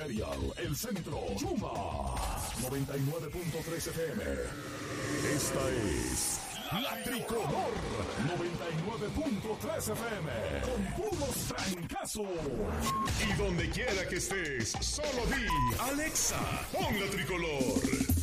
Imperial, El Centro, Chuma, 99.3 FM. Esta es La Tricolor, 99.3 FM, con puros trancazos. Y donde quiera que estés, solo di, Alexa, pon La Tricolor.